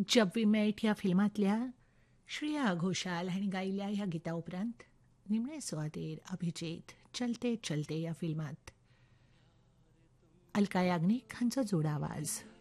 जब वी मेट या फिल्मातल्या श्रेया घोषाल हांणी गायिल्ल्या ह्या गिता उपरांत निमणे सुवातेर अभिजीत चलते चलते या फिल्मात अलका याग्निक हांचो जोड आवाज.